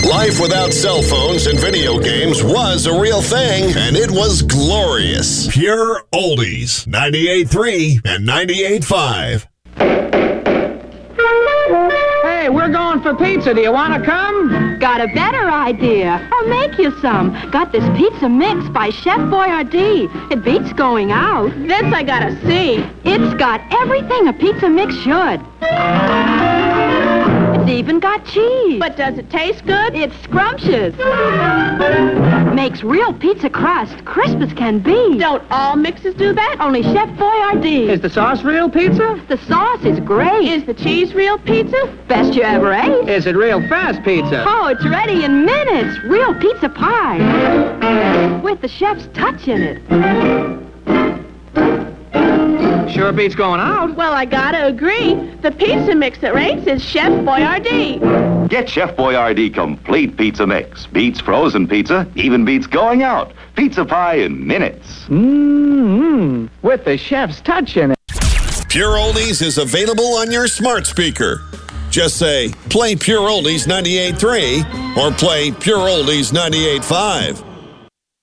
Life without cell phones and video games was a real thing, and it was glorious. Pure Oldies, 98.3 and 98.5. Hey, we're going for pizza. Do you want to come? Got a better idea. I'll make you some. Got this pizza mix by Chef Boyardee. It beats going out. This I gotta see. It's got everything a pizza mix should. It's even got cheese. But does it taste good? It's scrumptious. Makes real pizza crust, crisp as can be. Don't all mixes do that? Only Chef Boyardee. Is the sauce real pizza? The sauce is great. Is the cheese real pizza? Best you ever ate. Is it real fast pizza? Oh, it's ready in minutes. Real pizza pie. With the chef's touch in it. Sure beats going out. Well, I gotta agree. The pizza mix that rates is Chef Boyardee. Get Chef Boyardee Complete Pizza Mix. Beats frozen pizza, even beats going out. Pizza pie in minutes. With the chef's touch in it. Pure Oldies is available on your smart speaker. Just say, play Pure Oldies 98.3 or play Pure Oldies 98.5.